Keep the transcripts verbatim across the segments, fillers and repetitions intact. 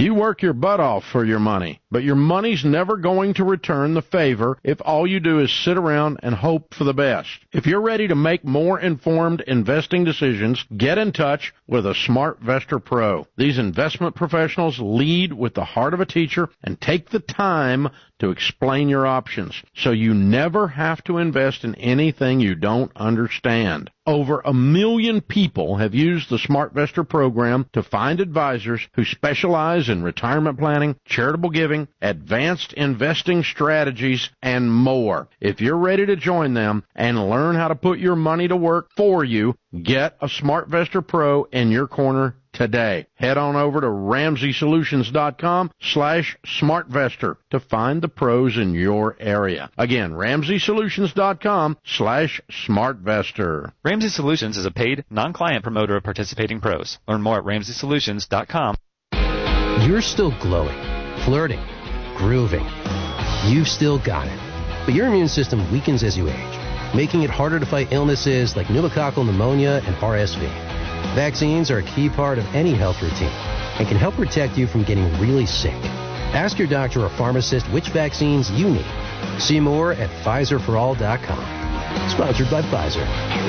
You work your butt off for your money, but your money's never going to return the favor if all you do is sit around and hope for the best. If you're ready to make more informed investing decisions, get in touch with a SmartVestor Pro. These investment professionals lead with the heart of a teacher and take the time to explain your options, so you never have to invest in anything you don't understand. Over a million people have used the SmartVestor program to find advisors who specialize in retirement planning, charitable giving, advanced investing strategies, and more. If you're ready to join them and learn how to put your money to work for you, get a SmartVestor Pro in your corner today. Head on over to RamseySolutions.com slash SmartVestor to find the pros in your area. Again, RamseySolutions.com slash SmartVestor. Ramsey Solutions is a paid, non-client promoter of participating pros. Learn more at Ramsey Solutions dot com. You're still glowing, flirting, grooving. You've still got it. But your immune system weakens as you age, making it harder to fight illnesses like pneumococcal pneumonia and R S V. Vaccines are a key part of any health routine and can help protect you from getting really sick. Ask your doctor or pharmacist which vaccines you need. See more at Pfizer for all dot com. Sponsored by Pfizer.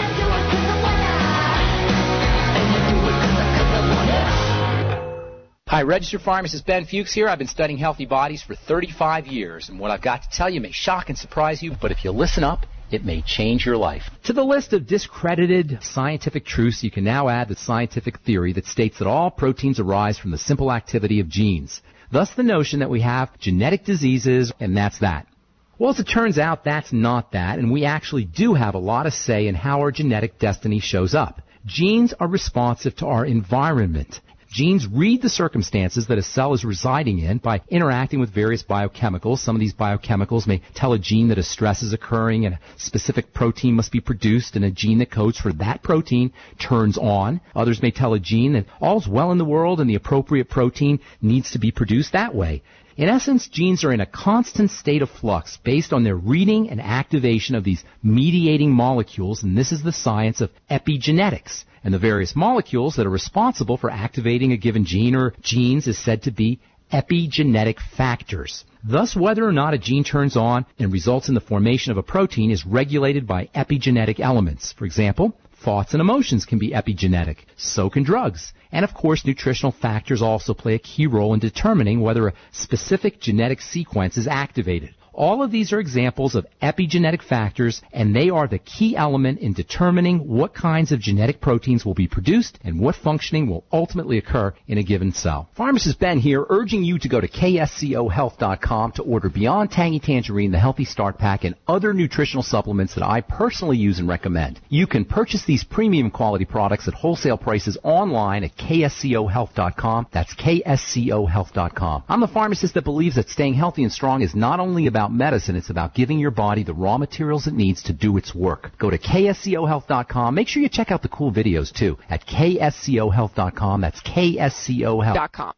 Hi, registered pharmacist Ben Fuchs here. I've been studying healthy bodies for thirty-five years, and what I've got to tell you may shock and surprise you, but if you listen up, it may change your life. To the list of discredited scientific truths, you can now add the scientific theory that states that all proteins arise from the simple activity of genes. Thus the notion that we have genetic diseases, and that's that. Well, as it turns out, that's not that, and we actually do have a lot of say in how our genetic destiny shows up. Genes are responsive to our environment. Genes read the circumstances that a cell is residing in by interacting with various biochemicals. Some of these biochemicals may tell a gene that a stress is occurring and a specific protein must be produced, and a gene that codes for that protein turns on. Others may tell a gene that all's well in the world and the appropriate protein needs to be produced that way. In essence, genes are in a constant state of flux based on their reading and activation of these mediating molecules, and this is the science of epigenetics. And the various molecules that are responsible for activating a given gene or genes is said to be epigenetic factors. Thus, whether or not a gene turns on and results in the formation of a protein is regulated by epigenetic elements. For example, thoughts and emotions can be epigenetic. So can drugs. And of course, nutritional factors also play a key role in determining whether a specific genetic sequence is activated. All of these are examples of epigenetic factors, and they are the key element in determining what kinds of genetic proteins will be produced and what functioning will ultimately occur in a given cell. Pharmacist Ben here, urging you to go to K S C O health dot com to order Beyond Tangy Tangerine, the Healthy Start Pack, and other nutritional supplements that I personally use and recommend. You can purchase these premium quality products at wholesale prices online at K S C O health dot com. That's K S C O health dot com. I'm the pharmacist that believes that staying healthy and strong is not only about medicine, it's about giving your body the raw materials it needs to do its work. Go to K S C O health dot com. Make sure you check out the cool videos too at K S C O health dot com. That's K S C O health dot com.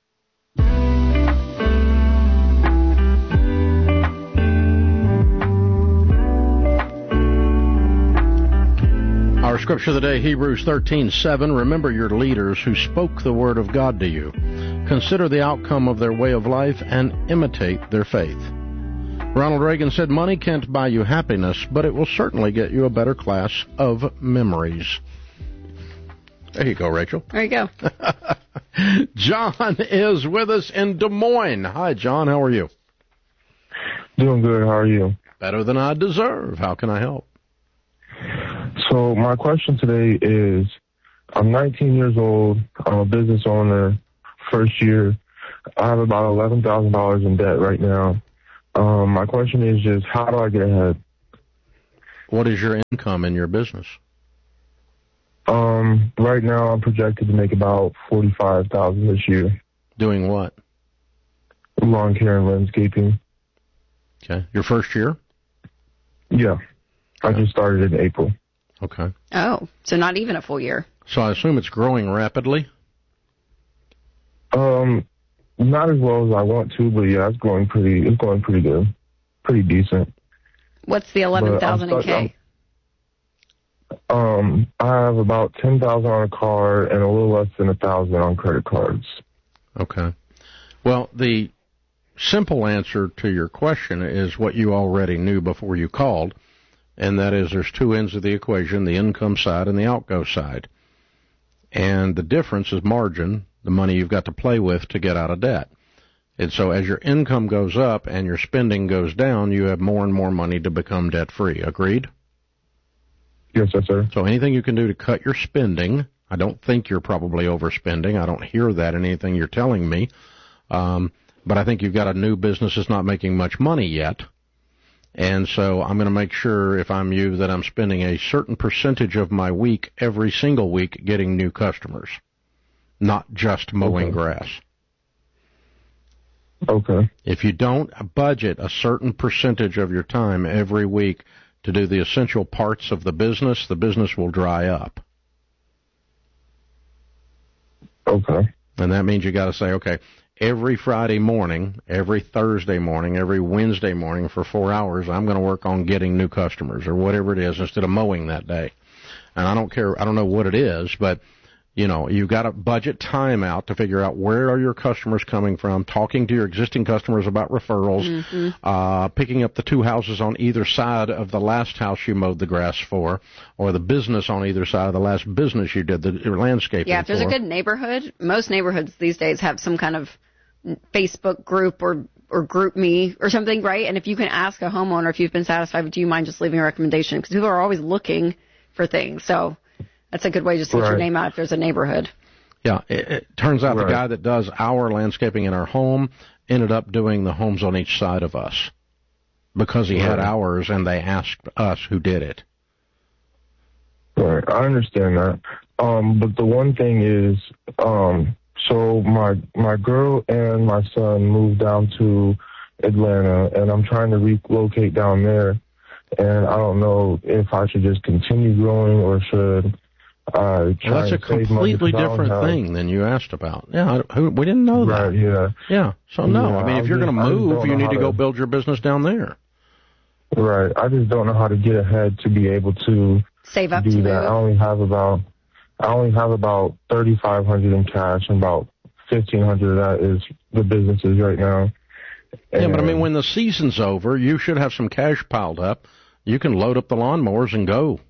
Our scripture of the day, Hebrews thirteen seven. Remember your leaders who spoke the word of God to you. Consider the outcome of their way of life and imitate their faith. Ronald Reagan said, money can't buy you happiness, but it will certainly get you a better class of memories. There you go, Rachel. There you go. John is with us in Des Moines. Hi, John. How are you? Doing good. How are you? Better than I deserve. How can I help? So my question today is, I'm nineteen years old. I'm a business owner. First year. I have about eleven thousand dollars in debt right now. Um, my question is just, how do I get ahead? What is your income in your business? Um, right now I'm projected to make about forty-five thousand dollars this year. Doing what? Lawn care and landscaping. Okay. Your first year? Yeah. I just started in April. Okay. Oh, so not even a full year. So I assume it's growing rapidly? Um, not as well as I want to, but yeah, it's going pretty, it's going pretty good. Pretty decent. What's the eleven thousand in K? Um, I have about ten thousand on a card and a little less than a thousand on credit cards. Okay. Well, the simple answer to your question is what you already knew before you called, and that is there's two ends of the equation, the income side and the outgo side. And the difference is margin, the money you've got to play with to get out of debt. And so as your income goes up and your spending goes down, you have more and more money to become debt-free. Agreed? Yes, yes, sir. So anything you can do to cut your spending, I don't think you're probably overspending. I don't hear that in anything you're telling me. Um, but I think you've got a new business that's not making much money yet. And so I'm going to make sure, if I'm you, that I'm spending a certain percentage of my week every single week getting new customers, not just mowing okay. grass. Okay. If you don't budget a certain percentage of your time every week to do the essential parts of the business, the business will dry up. Okay. And that means you got to say, okay, every Friday morning, every Thursday morning, every Wednesday morning for four hours, I'm going to work on getting new customers or whatever it is instead of mowing that day. And I don't care, I don't know what it is, but you know, you've got to budget time out to figure out where are your customers coming from, talking to your existing customers about referrals, mm-hmm. uh, picking up the two houses on either side of the last house you mowed the grass for, or the business on either side of the last business you did the landscaping for. Yeah, if there's for. a good neighborhood, most neighborhoods these days have some kind of Facebook group or or group me or something, right? And if you can ask a homeowner if you've been satisfied, do you mind just leaving a recommendation? Because people are always looking for things, so that's a good way just to get right. your name out if there's a neighborhood. Yeah, it, it turns out right. the guy that does our landscaping in our home ended up doing the homes on each side of us because he right. had ours and they asked us who did it. Right, I understand that. Um, but the one thing is, um, so my my girl and my son moved down to Atlanta, and I'm trying to relocate down there, and I don't know if I should just continue growing or should Uh, well, that's a completely different thing than you asked about. Yeah, I, we didn't know that. Right, yeah. Yeah, so no, yeah, I mean, if I you're just, going to move, you need to go to, build your business down there. Right, I just don't know how to get ahead to be able to save up do to that. move. I only have about, I only have about thirty-five hundred in cash, and about fifteen hundred of that is the businesses right now. And yeah, but I mean, when the season's over, you should have some cash piled up. You can load up the lawnmowers and go.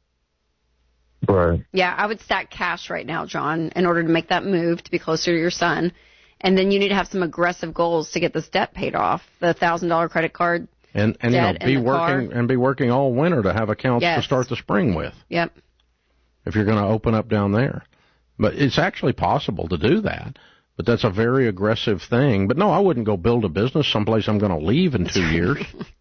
Right. Yeah, I would stack cash right now, John, in order to make that move to be closer to your son. And then you need to have some aggressive goals to get this debt paid off. The one thousand dollars credit card and and you know, debt be and the working car. and be working all winter to have accounts yes. to start the spring with. Yep. If you're going to open up down there. But it's actually possible to do that. But that's a very aggressive thing. But no, I wouldn't go build a business someplace I'm going to leave in two years.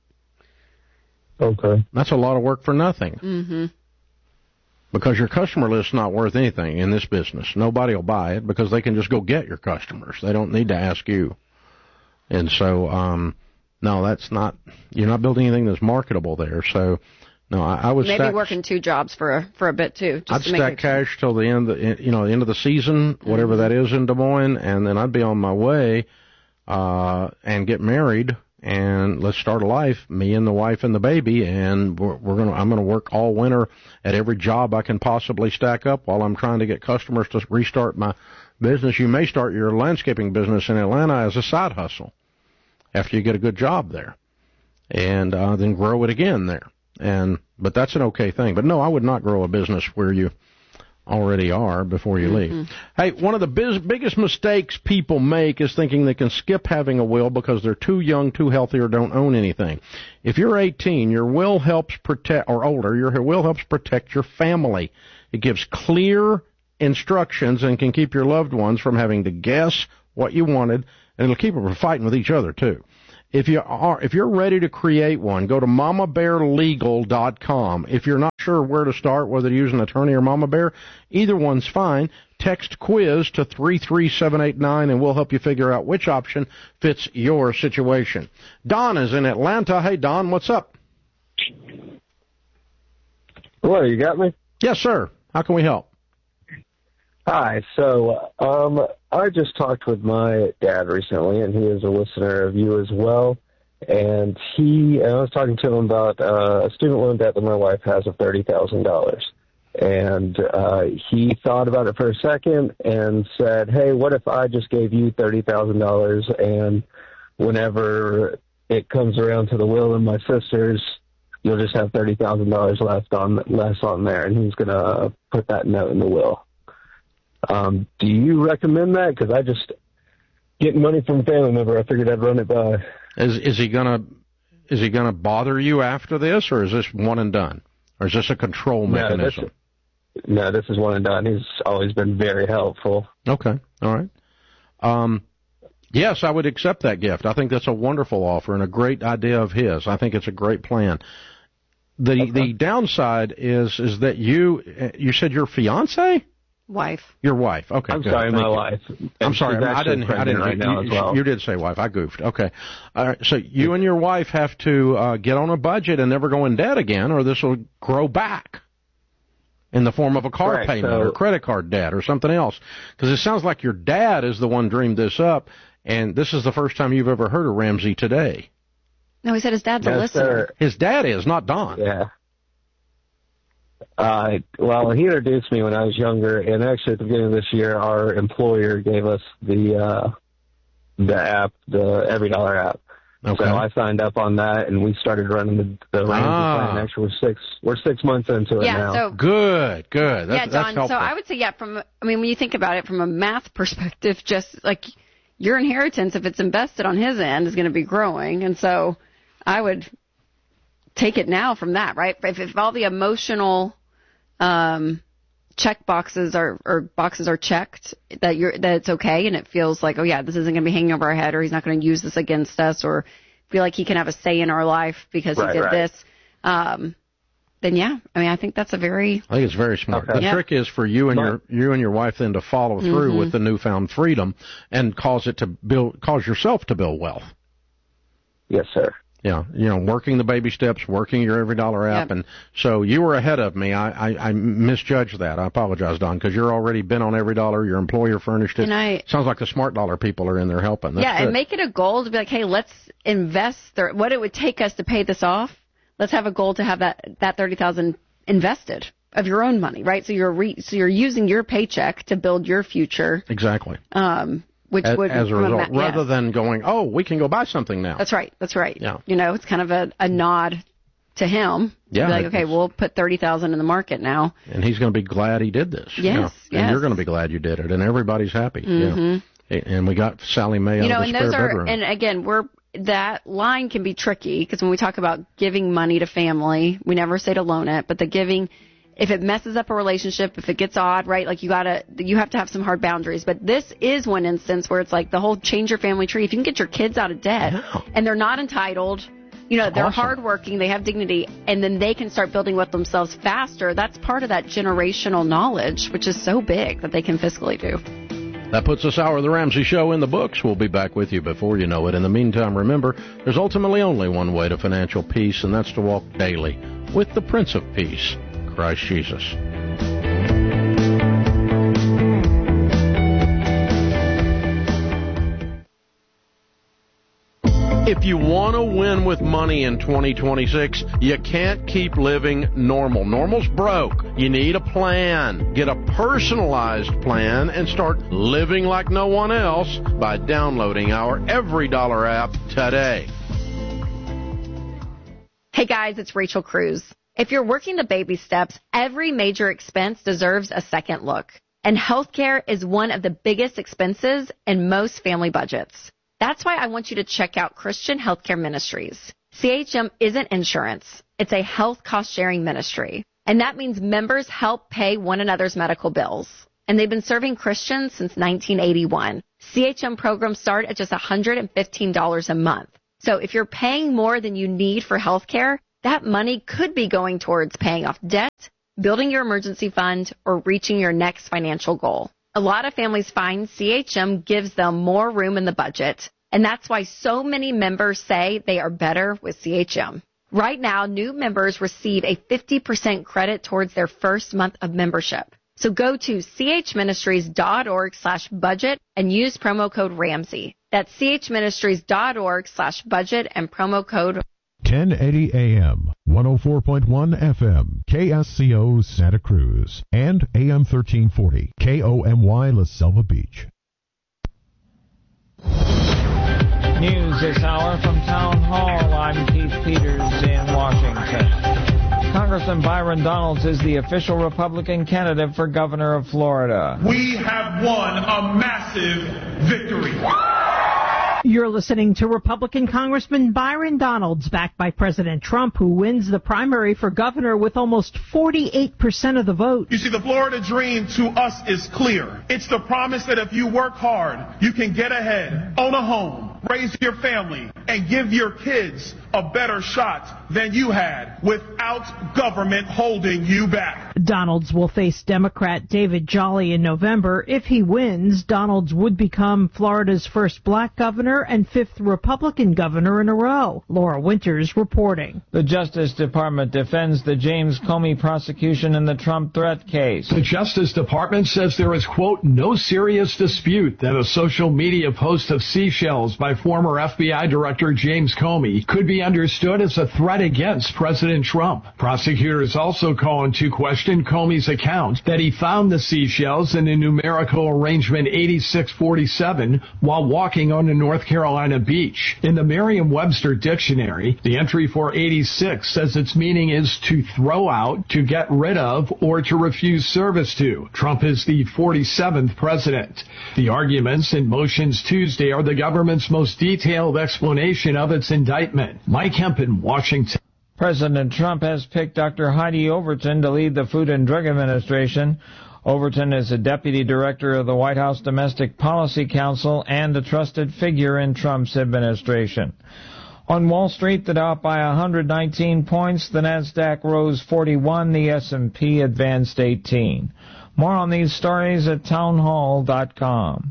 Okay. That's a lot of work for nothing. Mm-hmm. Because your customer list's not worth anything in this business. Nobody will buy it because they can just go get your customers. They don't need to ask you. And so, um, no, that's not, you're not building anything that's marketable there. So, no, I, I would maybe stack, working two jobs for a, for a bit too. Just I'd to make stack it cash till the end, of the, you know, the end of the season, whatever mm-hmm. that is in Des Moines, and then I'd be on my way uh, and get married. And let's start a life, me and the wife and the baby, and we're, we're gonna. I'm gonna work all winter at every job I can possibly stack up while I'm trying to get customers to restart my business. You may start your landscaping business in Atlanta as a side hustle after you get a good job there, and uh, then grow it again there. And but that's an okay thing. But no, I would not grow a business where you already are before you leave. Mm-hmm. Hey, one of the biz- biggest mistakes people make is thinking they can skip having a will because they're too young, too healthy, or don't own anything. If you're eighteen, your will helps protect, or older, your will helps protect your family. It gives clear instructions and can keep your loved ones from having to guess what you wanted, and it'll keep them from fighting with each other, too. If you are, if you're ready to create one, go to mama bear legal dot com. If you're not sure where to start, whether to use an attorney or Mama Bear, either one's fine. Text quiz to three three seven eight nine, and we'll help you figure out which option fits your situation. Don is in Atlanta. Hey, Don, what's up? Hello, you got me? Yes, sir. How can we help? Hi. So um, I just talked with my dad recently, and he is a listener of you as well. And he, and I was talking to him about uh, a student loan debt that my wife has of thirty thousand dollars. And uh, he thought about it for a second and said, hey, what if I just gave you thirty thousand dollars, and whenever it comes around to the will of my sisters, you'll just have thirty thousand dollars left on less on there, and he's going to put that note in the will. Um, do you recommend that? Because I just getting money from a family member, I figured I'd run it by. Is is he gonna is he gonna bother you after this, or is this one and done, or is this a control mechanism? No, this, no, this is one and done. He's always been very helpful. Okay, all right. Um, yes, I would accept that gift. I think that's a wonderful offer and a great idea of his. I think it's a great plan. The okay. the downside is is that you you said your fiance. Wife. Your wife. Okay. I'm good. sorry, Thank my you. wife. I'm sorry. I didn't. I didn't. Right you, now you, as well. you did say wife. I goofed. Okay. All right. So you and your wife have to uh, get on a budget and never go in debt again, or this will grow back in the form of a car Correct. payment so, or credit card debt or something else. Because it sounds like your dad is the one dreamed this up, and this is the first time you've ever heard of Ramsey today. No, he said his dad's yes, a listener. Sir. His dad is, not Don. Yeah. Uh, well, he introduced me when I was younger, and actually at the beginning of this year, our employer gave us the uh, the app, the Every Dollar app. Okay. So I signed up on that, and we started running the, the Ramsey ah. plan. Actually, we're six we're six months into it yeah, now. So, good, good. That's, yeah, Don. that's so I would say, yeah. From I mean, when you think about it from a math perspective, just like your inheritance, if it's invested on his end, is going to be growing, and so I would take it now from that, right? If, if all the emotional um, check boxes are or boxes are checked, that you're that it's okay, and it feels like, oh yeah, this isn't going to be hanging over our head, or he's not going to use this against us, or feel like he can have a say in our life because right, he did right. this. Um, then yeah, I mean, I think that's a very. I think it's very smart. Okay. The yeah. trick is for you and your you and your wife then to follow through mm-hmm. with the newfound freedom and cause it to build, cause yourself to build wealth. Yes, sir. Yeah, you know, working the baby steps, working your Every Dollar app, Yep. and so you were ahead of me. I, I, I misjudged that. I apologize, Don, because you're already been on Every Dollar. Your employer furnished it. And I, Sounds like the Smart Dollar people are in there helping. That's yeah, good. and make it a goal to be like, hey, let's invest th- what it would take us to pay this off. Let's have a goal to have that that thirty thousand invested of your own money, right? So you're re- so you're using your paycheck to build your future. Exactly. Um, which as, would as a result, ma- rather yes. than going, oh, we can go buy something now. That's right. That's right. Yeah. You know, it's kind of a, a nod to him. Yeah. Be like, okay, we'll put thirty thousand in the market now. And he's going to be glad he did this. Yes. Yeah. Yes. And you're going to be glad you did it, and everybody's happy. Mm-hmm. Yeah. And we got Sally Mae You know, out of and the those spare are, bedroom. and again, we're that line can be tricky because when we talk about giving money to family, we never say to loan it, but the giving. If it messes up a relationship, if it gets odd, right, like you gotta, you have to have some hard boundaries. But this is one instance where it's like the whole change your family tree. If you can get your kids out of debt Yeah. and they're not entitled, you know, they're Awesome. hardworking, they have dignity, and then they can start building with themselves faster. That's part of that generational knowledge, which is so big that they can fiscally do. That puts this hour of the Ramsey Show in the books. We'll be back with you before you know it. In the meantime, remember, there's ultimately only one way to financial peace, and that's to walk daily with the Prince of Peace, Christ Jesus. If you want to win with money in twenty twenty-six, you can't keep living normal. Normal's broke. You need a plan. Get a personalized plan and start living like no one else by downloading our Every Dollar app today. Hey guys, it's Rachel Cruz. If you're working the baby steps, every major expense deserves a second look. And healthcare is one of the biggest expenses in most family budgets. That's why I want you to check out Christian Healthcare Ministries. C H M isn't insurance. It's a health cost-sharing ministry. And that means members help pay one another's medical bills. And they've been serving Christians since nineteen eighty-one. C H M programs start at just one hundred fifteen dollars a month. So if you're paying more than you need for healthcare, that money could be going towards paying off debt, building your emergency fund, or reaching your next financial goal. A lot of families find C H M gives them more room in the budget, and that's why so many members say they are better with C H M. Right now, new members receive a fifty percent credit towards their first month of membership. So go to chministries.org slash budget and use promo code Ramsey. That's chministries.org slash budget and promo code ten eighty A M, one oh four point one F M, K S C O Santa Cruz, and A M thirteen forty, K O M Y La Selva Beach. News this hour from Town Hall. I'm Keith Peters in Washington. Congressman Byron Donalds is the official Republican candidate for governor of Florida. We have won a massive victory. You're listening to Republican Congressman Byron Donalds, backed by President Trump, who wins the primary for governor with almost forty-eight percent of the vote. You see, the Florida dream to us is clear. It's the promise that if you work hard, you can get ahead, own a home, raise your family, and give your kids a better shot than you had without government holding you back. Donalds will face Democrat David Jolly in November. If he wins, Donalds would become Florida's first black governor and fifth Republican governor in a row. Laura Winters reporting. The Justice Department defends the James Comey prosecution in the Trump threat case. The Justice Department says there is, quote, no serious dispute that a social media post of seashells by former F B I Director James Comey could be understood as a threat against President Trump. Prosecutors also call into question Comey's account that he found the seashells in a numerical arrangement eighty-six forty-seven while walking on a North Carolina beach. In the Merriam-Webster dictionary, the entry for eighty-six says its meaning is to throw out, to get rid of, or to refuse service to. Trump is the forty-seventh president. The arguments in motions Tuesday are the government's most detailed explanation of its indictment. Mike Hempen, Washington. President Trump has picked Doctor Heidi Overton to lead the Food and Drug Administration. Overton is a deputy director of the White House Domestic Policy Council and a trusted figure in Trump's administration. On Wall Street, the Dow up by one hundred nineteen points, the Nasdaq rose forty-one, the S and P advanced eighteen. More on these stories at townhall dot com.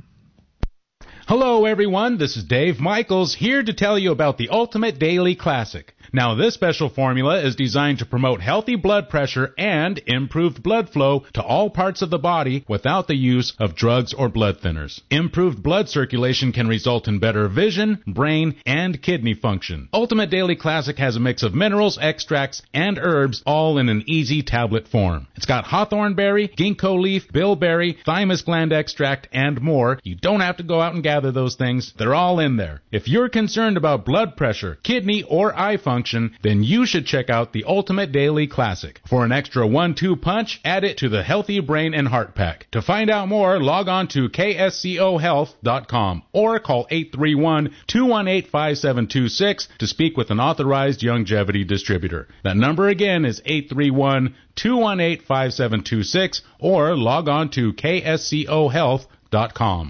Hello, everyone. This is Dave Michaels here to tell you about the Ultimate Daily Classic. Now, this special formula is designed to promote healthy blood pressure and improved blood flow to all parts of the body without the use of drugs or blood thinners. Improved blood circulation can result in better vision, brain, and kidney function. Ultimate Daily Classic has a mix of minerals, extracts, and herbs, all in an easy tablet form. It's got hawthorn berry, ginkgo leaf, bilberry, thymus gland extract, and more. You don't have to go out and gather those things. They're all in there. If you're concerned about blood pressure, kidney, or eye function, then you should check out the Ultimate Daily Classic. For an extra one two punch, add it to the Healthy Brain and Heart Pack. To find out more, log on to K S C O health dot com or call eight three one, two one eight, five seven two six to speak with an authorized longevity distributor. That number again is eight three one, two one eight, five seven two six or log on to K S C O health dot com.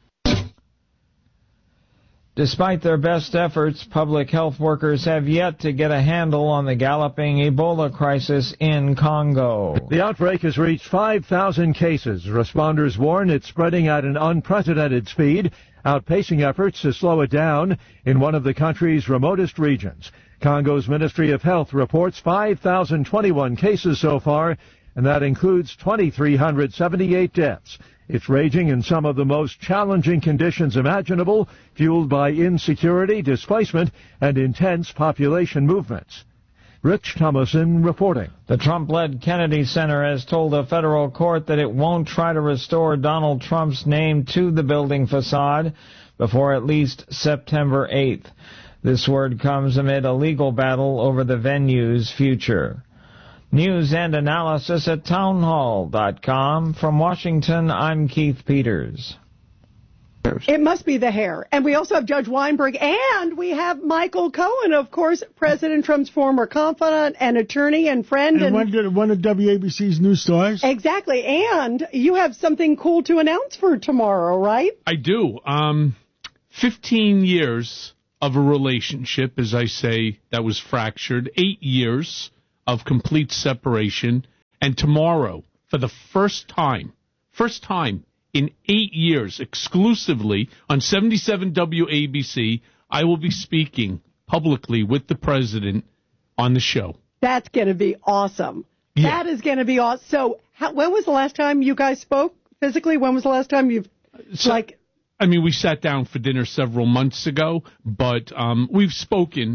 Despite their best efforts, public health workers have yet to get a handle on the galloping Ebola crisis in Congo. The outbreak has reached five thousand cases. Responders warn it's spreading at an unprecedented speed, outpacing efforts to slow it down in one of the country's remotest regions. Congo's Ministry of Health reports five thousand twenty-one cases so far, and that includes two thousand three hundred seventy-eight deaths. It's raging in some of the most challenging conditions imaginable, fueled by insecurity, displacement, and intense population movements. Rich Thomason reporting. The Trump-led Kennedy Center has told a federal court that it won't try to restore Donald Trump's name to the building facade before at least September eighth. This word comes amid a legal battle over the venue's future. News and analysis at townhall dot com. From Washington, I'm Keith Peters. It must be the hair. And we also have Judge Weinberg, and we have Michael Cohen, of course, President Trump's former confidant and attorney and friend. And, and one, of, one of W A B C's news stars. Exactly. And you have something cool to announce for tomorrow, right? I do. Um, fifteen years of a relationship, as I say, that was fractured. Eight years of complete separation. And tomorrow, for the first time, first time in eight years, exclusively on seventy-seven W A B C, I will be speaking publicly with the president on the show. That's going to be awesome. Yeah. That is going to be awesome. So how, when was the last time you guys spoke physically? When was the last time you've, so, like... I mean, we sat down for dinner several months ago, but um, we've spoken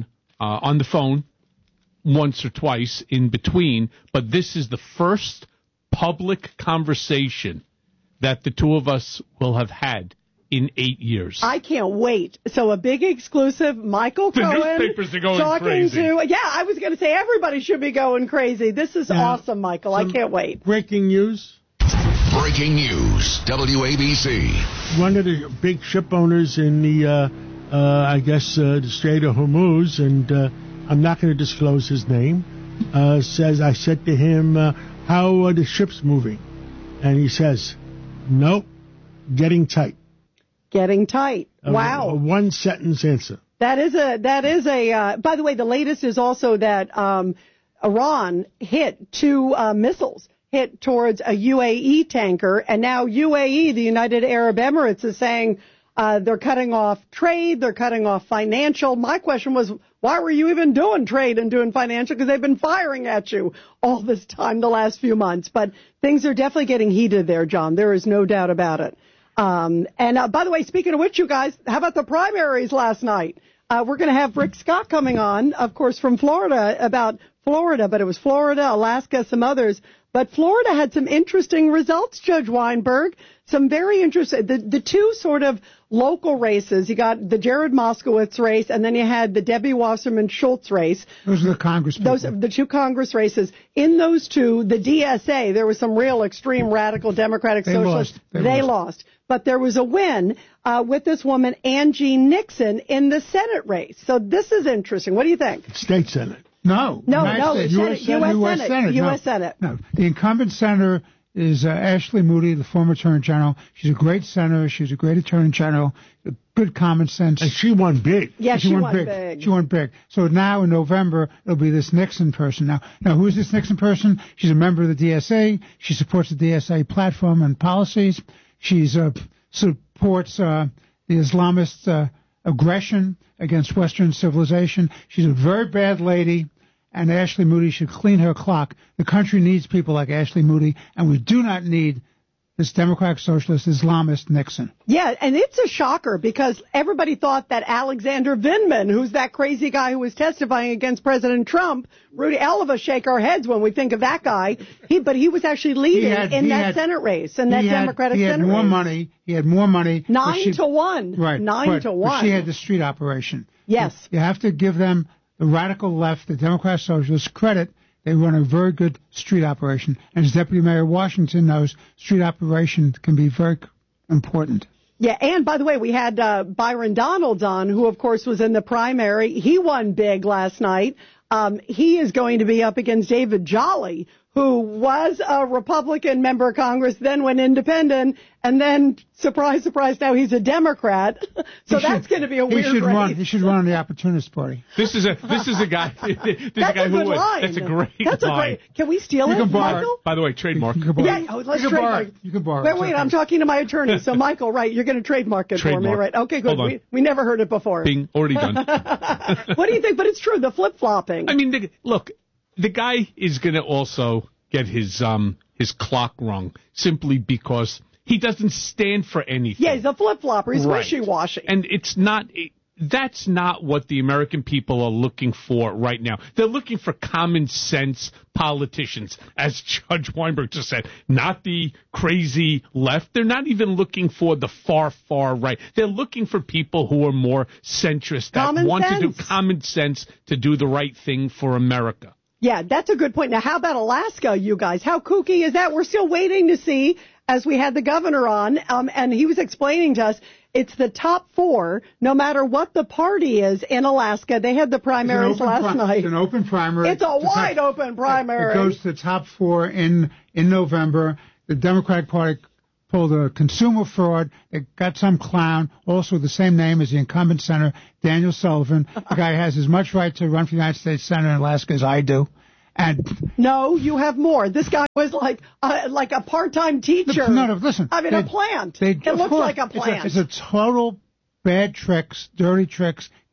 uh, on the phone once or twice in between, but this is the first public conversation that the two of us will have had in eight years. I can't wait. So a big exclusive, Michael the Cohen. The newspapers are going talking crazy. To, yeah, I was going to say everybody should be going crazy. This is Now, awesome, Michael. I can't wait. Breaking news. Breaking news, W A B C. One of the big ship owners in the, uh, uh, I guess, uh, the Strait of Hormuz, and uh, I'm not going to disclose his name, uh, says, I said to him, uh, how are the ships moving? And he says, nope, getting tight. Getting tight. A- Wow. A one sentence answer. That is a, that is a, uh, by the way, the latest is also that, um, Iran hit two, uh, missiles, hit towards a U A E tanker, and now U A E, the United Arab Emirates, is saying, uh, they're cutting off trade, they're cutting off financial. My question was, why were you even doing trade and doing financial? Because they've been firing at you all this time, the last few months. But things are definitely getting heated there, John. There is no doubt about it. Um, and uh, by the way, speaking of which, you guys, how about the primaries last night? Uh, we're going to have Rick Scott coming on, of course, from Florida, about Florida, but it was Florida, Alaska, some others. But Florida had some interesting results, Judge Weinberg. Some very interesting, the, the two sort of local races. You got the Jared Moskowitz race, and then you had the Debbie Wasserman Schultz race. Those are the Congress people. Those are the two Congress races. In those two, the D S A, there was some real extreme radical Democratic They socialists. lost. They They lost. lost. But there was a win uh, with this woman, Angie Nixon, in the Senate race. So this is interesting. What do you think? State Senate. No. No, United no, States. Senate, U S U S Senate. Senate, No. U S Senate. No. The incumbent senator is uh, Ashley Moody, the former Attorney General. She's a great senator. She's a great Attorney General. Good common sense. And she won big. Yeah, she, she won, won big. big. She won big. So now in November, it'll be this Nixon person. Now, now who is this Nixon person? She's a member of the D S A. She supports the D S A platform and policies. She's uh, supports uh, the Islamist uh, aggression against Western civilization. She's a very bad lady, and Ashley Moody should clean her clock. The country needs people like Ashley Moody, and we do not need this Democratic Socialist Islamist Nixon. Yeah, and it's a shocker because everybody thought that Alexander Vindman, who's that crazy guy who was testifying against President Trump, Rudy, all of us shake our heads when we think of that guy. He, but he was actually leading He had- in he that had- Senate race, in that he had- Democratic he had Senate more race. money. He had more money. but Nine she- to one. Right. Nine but, to but one. she had the street operation. Yes. You have to give them, the radical left, the Democrat Socialists, credit. They run a very good street operation. And as Deputy Mayor Washington knows, street operation can be very important. Yeah, and by the way, we had uh, Byron Donalds on, who, of course, was in the primary. He won big last night. Um, he is going to be up against David Jolly, who was a Republican member of Congress, then went independent, and then, surprise, surprise, now he's a Democrat. So He that's should- going to be a he weird should race. run. He should run on the Opportunist Party. This is a this is a guy. This is That's a guy a who good would. line. That's a great That's a line. great. Can we steal You it, can borrow it. Michael? By the way, trademark. You can borrow Yeah, it. oh, let's you can borrow trademark. it. You can borrow Wait, it. wait, It's I'm okay. talking to my attorney. So, Michael, right, you're going to trademark it for me, Trademark. right? Okay, good. Hold on. We, we never heard it before. Bing, already done. What do you think? But it's true, the flip-flopping. I mean, the, look, the guy is going to also get his um his clock rung simply because he doesn't stand for anything. Yeah, he's a flip-flopper. He's Right. wishy-washy. And it's not. It, that's not what the American people are looking for right now. They're looking for common sense politicians, as Judge Weinberg just said, not the crazy left. They're not even looking for the far, far right. They're looking for people who are more centrist, that Common want to sense. do common sense to do the right thing for America. Yeah, that's a good point. Now, how about Alaska, you guys? How kooky is that? We're still waiting to see, as we had the governor on, um, and he was explaining to us, it's the top four, no matter what the party is in Alaska. They had the primaries It's an open last pri- night. It's an open primary. It's a The top- wide open primary. It goes to the top four in, in November. The Democratic Party pulled a consumer fraud. They got some clown, also the same name as the incumbent senator, Daniel Sullivan. The guy has as much right to run for the United States Senate in Alaska as I do. And No, you have more. This guy was like uh, like a part-time teacher. No, no, listen. I mean, they- a plant. they- it of looks course, like a it's a- plant. It's a, total bad tricks, dirty tricks,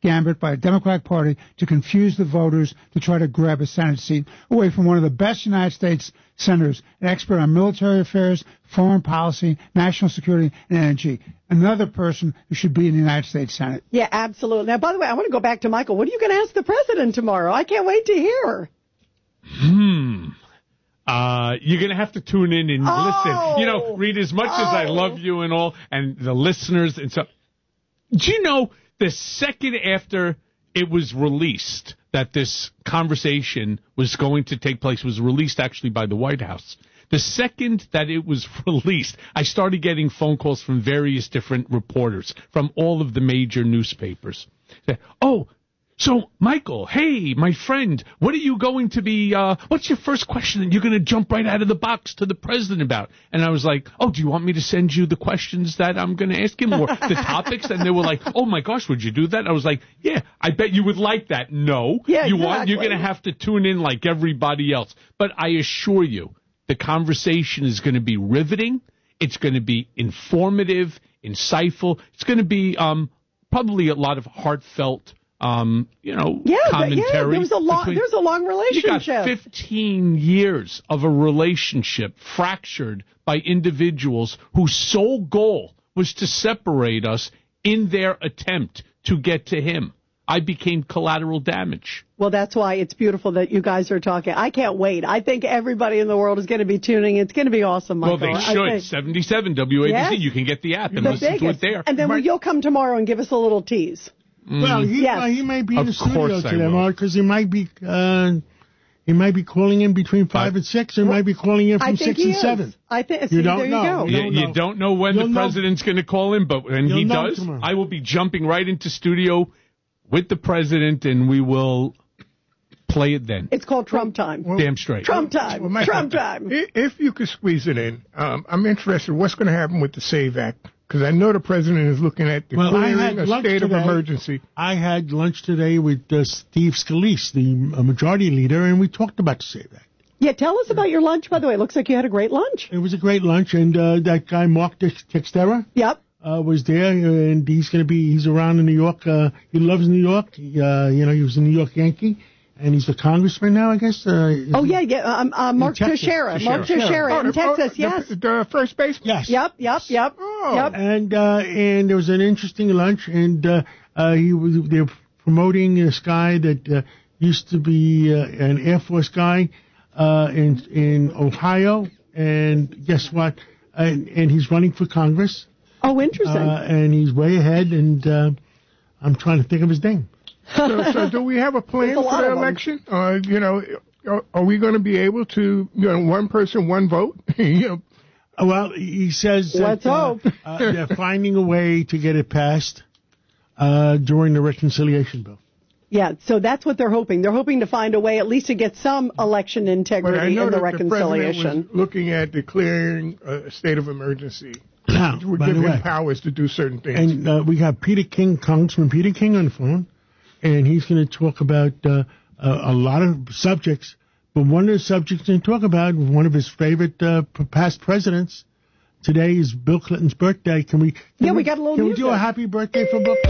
gambit by a Democratic Party to confuse the voters to try to grab a Senate seat away from one of the best United States senators, an expert on military affairs, foreign policy, national security, and energy. Another person who should be in the United States Senate. Yeah, absolutely. Now, by the way, I want to go back to Michael. What are you going to ask the president tomorrow? I can't wait to hear. Hmm. Uh, you're going to have to tune in and oh, listen. You know, Reed, as much oh. as I love you and all, and the listeners and so, do you know the second after it was released that this conversation was going to take place, was released actually by the White House, the second that it was released, I started getting phone calls from various different reporters from all of the major newspapers. Oh, so, Michael, hey, my friend, what are you going to be, uh, what's your first question that you're going to jump right out of the box to the president about? And I was like, oh, do you want me to send you the questions that I'm going to ask him, or the topics? And they were like, oh, my gosh, would you do that? I was like, yeah, I bet you would like that. No. Yeah, you exactly. want, you're going to have to tune in like everybody else. But I assure you, the conversation is going to be riveting. It's going to be informative, insightful. It's going to be um, probably a lot of heartfelt Um, you know, yeah, commentary. Yeah, there was a long, between, there was a long relationship. You got fifteen years of a relationship fractured by individuals whose sole goal was to separate us in their attempt to get to him. I became collateral damage. Well, that's why it's beautiful that you guys are talking. I can't wait. I think everybody in the world is going to be tuning in. It's going to be awesome, Michael. Well, they should. seventy-seven W A B C. Yes. You can get the app and the listen biggest. to it there. And then right. you'll come tomorrow and give us a little tease. Mm. Well, he, yes. uh, he may be in Of the studio course I today, will. Mark, because he might be uh, he might be calling in between five and six, or he might be calling in I from think six he and is. seven. I think. You See, don't there know. you go. You You, don't you know. don't know when You'll the know. president's going to call in, but when You'll he know does, tomorrow. I will be jumping right into studio with the president, and we will play it then. It's called Trump time. Well, Damn straight. Trump time. Well, Mike, Trump time. If you could squeeze it in, um, I'm interested. What's going to happen with the SAVE Act? Because I know the president is looking at Well, I declaring had a lunch state of today. emergency. I had lunch today with uh, Steve Scalise, the uh, majority leader, and we talked about the SAVE Act. Yeah, tell us about your lunch, by the way. It looks like you had a great lunch. It was a great lunch, and uh, that guy, Mark Tex- Textera, Yep. uh, was there, and he's going to be, he's around in New York. Uh, he loves New York. He, uh, you know, he was a New York Yankee, and he's a congressman now, I guess. Uh, Oh, yeah, yeah. Um, uh, Mark Texas. Teixeira. Mark Teixeira. Teixeira Oh, in the- Texas, oh, yes. The, the first baseman? Yes. Yep, yep, yep. Oh. Yep. And uh, and there was an interesting lunch, and uh, uh, he was they were promoting this guy that uh, used to be uh, an Air Force guy uh, in in Ohio, and guess what? And, and he's running for Congress. Oh, interesting. Uh, and he's way ahead, and uh, I'm trying to think of his name. so, so do we have a plan There's a lot for the of them. election? Uh, you know, are, are we going to be able to, you know, one person, one vote? you know, Well, he says that, Let's uh, hope. uh, they're finding a way to get it passed uh, during the reconciliation bill. Yeah, so that's what they're hoping. They're hoping to find a way at least to get some election but I integrity know in the that the president reconciliation. was looking at declaring a state of emergency, Now, which would by give the him way, powers to do certain things. and uh, we have Peter King, Congressman Peter King on the phone, and he's going to talk about uh, a, a lot of subjects. But one of the subjects he's going to talk about, one of his favorite uh, p- past presidents, today is Bill Clinton's birthday. Can we? Can Yeah, we got a little Can music. we do a happy birthday for Bill?